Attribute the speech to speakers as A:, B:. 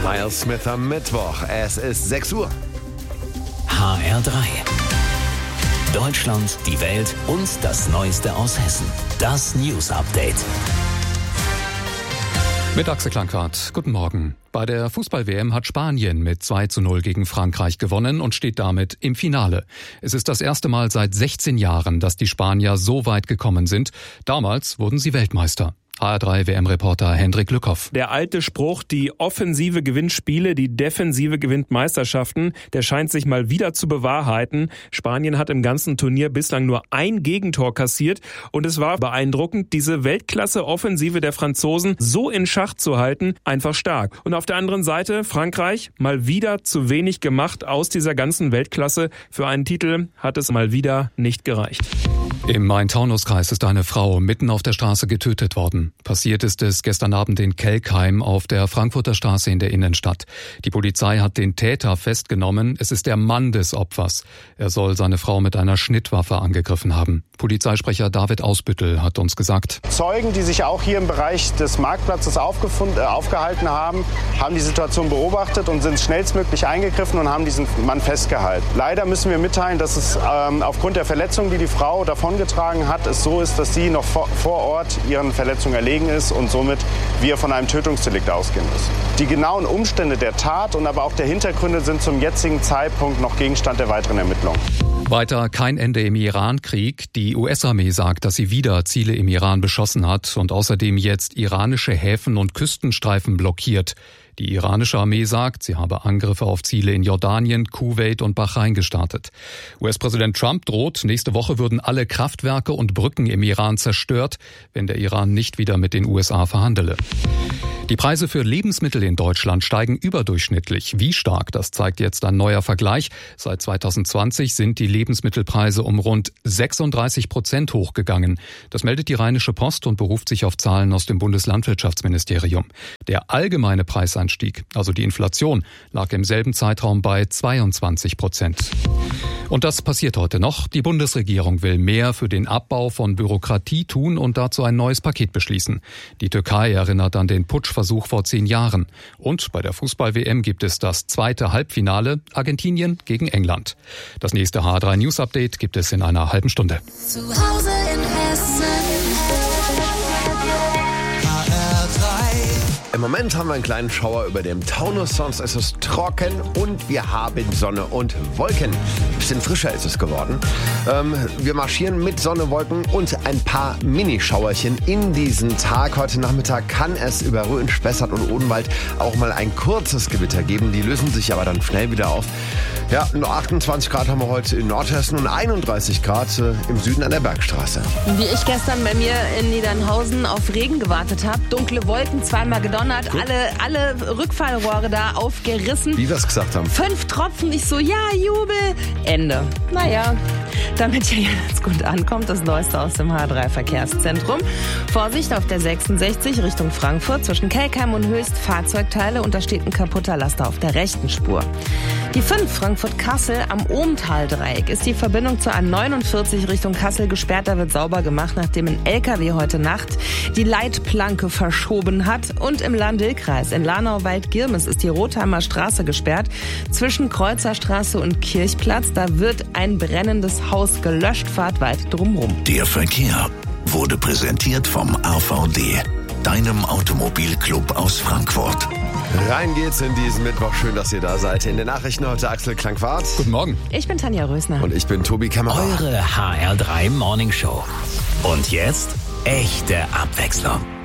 A: Miles Smith am Mittwoch. Es ist 6 Uhr.
B: HR3. Deutschland, die Welt und das Neueste aus Hessen. Das News Update.
C: Mit Axel Klankwart. Guten Morgen. Bei der Fußball-WM hat Spanien mit 2:0 gegen Frankreich gewonnen und steht damit im Finale. Es ist das erste Mal seit 16 Jahren, dass die Spanier so weit gekommen sind. Damals wurden sie Weltmeister. HR3-WM-Reporter Hendrik Lückhoff.
D: Der alte Spruch, die Offensive gewinnt Spiele, die Defensive gewinnt Meisterschaften, der scheint sich mal wieder zu bewahrheiten. Spanien hat im ganzen Turnier bislang nur ein Gegentor kassiert und es war beeindruckend, diese Weltklasse-Offensive der Franzosen so in Schach zu halten, einfach stark. Und auf der anderen Seite Frankreich, mal wieder zu wenig gemacht aus dieser ganzen Weltklasse. Für einen Titel hat es mal wieder nicht gereicht.
C: Im Main-Taunus-Kreis ist eine Frau mitten auf der Straße getötet worden. Passiert ist es gestern Abend in Kelkheim auf der Frankfurter Straße in der Innenstadt. Die Polizei hat den Täter festgenommen. Es ist der Mann des Opfers. Er soll seine Frau mit einer Schnittwaffe angegriffen haben. Polizeisprecher David Ausbüttel hat uns gesagt:
E: Zeugen, die sich auch hier im Bereich des Marktplatzes aufgehalten haben, haben die Situation beobachtet und sind schnellstmöglich eingegriffen und haben diesen Mann festgehalten. Leider müssen wir mitteilen, dass es aufgrund der Verletzungen, die die Frau davongetragen hat, es so ist, dass sie noch vor Ort ihren Verletzungen erlegen ist und somit wir von einem Tötungsdelikt ausgehen müssen. Die genauen Umstände der Tat und aber auch der Hintergründe sind zum jetzigen Zeitpunkt noch Gegenstand der weiteren Ermittlungen.
C: Weiter kein Ende im Iran-Krieg. Die US-Armee sagt, dass sie wieder Ziele im Iran beschossen hat und außerdem jetzt iranische Häfen und Küstenstreifen blockiert. Die iranische Armee sagt, sie habe Angriffe auf Ziele in Jordanien, Kuwait und Bahrain gestartet. US-Präsident Trump droht, nächste Woche würden alle Kraftwerke und Brücken im Iran zerstört, wenn der Iran nicht wieder mit den USA verhandele. Die Preise für Lebensmittel in Deutschland steigen überdurchschnittlich. Wie stark, das zeigt jetzt ein neuer Vergleich. Seit 2020 sind die Lebensmittelpreise um rund 36% hochgegangen. Das meldet die Rheinische Post und beruft sich auf Zahlen aus dem Bundeslandwirtschaftsministerium. Der allgemeine Preisanstieg, also die Inflation, lag im selben Zeitraum bei 22%. Und das passiert heute noch. Die Bundesregierung will mehr für den Abbau von Bürokratie tun und dazu ein neues Paket beschließen. Die Türkei erinnert an den Putschversuch vor 10 Jahren. Und bei der Fußball-WM gibt es das zweite Halbfinale, Argentinien gegen England. Das nächste HR3 News Update gibt es in einer halben Stunde.
F: Zu Hause in Hessen.
A: Im Moment haben wir einen kleinen Schauer über dem Taunus, sonst ist es trocken und wir haben Sonne und Wolken. Ein bisschen frischer ist es geworden. Wir marschieren mit Sonne, Wolken und ein paar Minischauerchen in diesen Tag. Heute Nachmittag kann es über Rhön, Spessart und Odenwald auch mal ein kurzes Gewitter geben. Die lösen sich aber dann schnell wieder auf. Ja, nur 28 Grad haben wir heute in Nordhessen und 31 Grad im Süden an der Bergstraße.
G: Wie ich gestern bei mir in Niedernhausen auf Regen gewartet habe, dunkle Wolken, zweimal gedonnert, alle Rückfallrohre da aufgerissen.
A: Wie wir es gesagt haben.
G: 5 Tropfen, ich so, ja, Jubel, Ende. Naja, damit ihr jetzt gut ankommt, das Neueste aus dem H3-Verkehrszentrum. Vorsicht auf der 66 Richtung Frankfurt zwischen Kelkheim und Höchst, Fahrzeugteile und da steht ein kaputter Laster auf der rechten Spur. Die 5 Frankfurt-Kassel am Ohmtal-Dreieck ist die Verbindung zur A49 Richtung Kassel gesperrt. Da wird sauber gemacht, nachdem ein LKW heute Nacht die Leitplanke verschoben hat. Und im Lahn-Dill-Kreis in Lahnau-Wald-Girmes ist die Rotheimer Straße gesperrt. Zwischen Kreuzerstraße und Kirchplatz, da wird ein brennendes Haus gelöscht. Fahrt weit drumherum.
B: Der Verkehr wurde präsentiert vom AVD, deinem Automobilclub aus Frankfurt.
A: Rein geht's in diesen Mittwoch. Schön, dass ihr da seid. In den Nachrichten heute Axel Klankwart.
C: Guten Morgen.
G: Ich bin Tanja Rösner.
A: Und ich bin Tobi Kämmerer.
B: Eure HR3 Morning Show. Und jetzt echte Abwechslung.